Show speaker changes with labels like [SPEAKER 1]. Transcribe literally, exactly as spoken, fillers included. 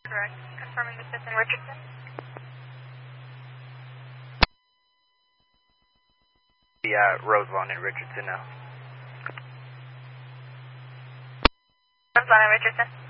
[SPEAKER 1] Correct. Confirming this is in Richardson.
[SPEAKER 2] The uh, Roselawn in Richardson now.
[SPEAKER 1] Roselawn in Richardson.